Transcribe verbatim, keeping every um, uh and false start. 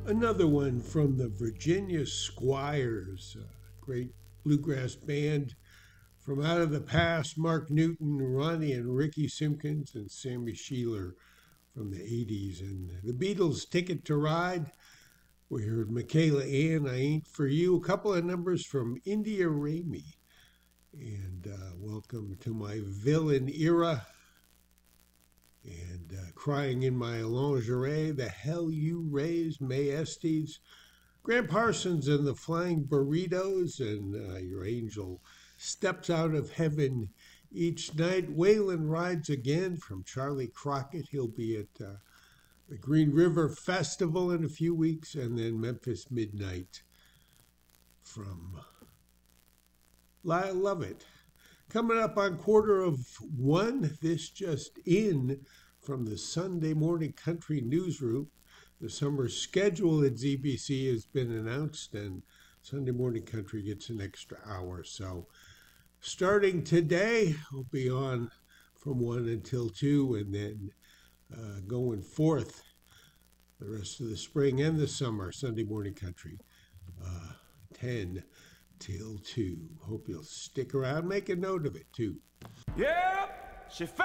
Another one from the Virginia Squires, a great bluegrass band from out of the past. Mark Newton, Ronnie and Ricky Simpkins, and Sammy Sheeler from the eighties. And the Beatles' Ticket to Ride. We heard Michaela Ann, I Ain't For You. A couple of numbers from India Ramey. And uh, Welcome to My Villain Era. And uh, Crying in My Lingerie, The Hell You Raised, May Estes, Graham Parsons and the Flying Burritos, and uh, Your Angel Steps Out of Heaven Each Night. Waylon Rides Again from Charlie Crockett. He'll be at uh, the Green River Festival in a few weeks, and then Memphis Midnight from I Love It. Coming up on quarter of one, this just in from the Sunday Morning Country Newsroom. The summer schedule at Z B C has been announced, and Sunday Morning Country gets an extra hour. So starting today, we'll be on from one until two, and then uh, going forth the rest of the spring and the summer, Sunday Morning Country, uh, ten till two. Hope you'll stick around. Make a note of it, too. Yeah, she found